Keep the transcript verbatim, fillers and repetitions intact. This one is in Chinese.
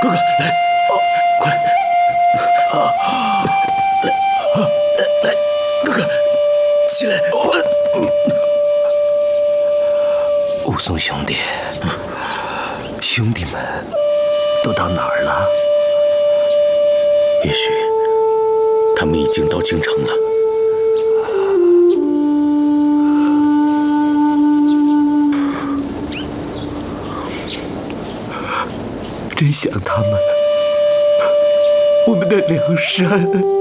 哥哥，来，哦，快来，啊，来，来，来，哥哥，起来。 武松兄弟，兄弟们都到哪儿了？ 也许他们已经到京城了。 真想他们，我们的梁山。